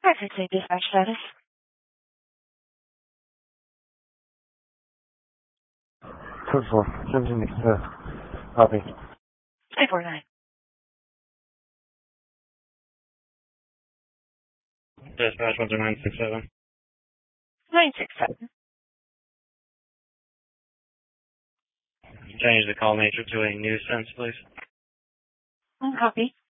Record say dispatch status. Code 4, 17, copy. 349. Dispatch 10967. 967. Change the call nature to a nuisance, please. Copy.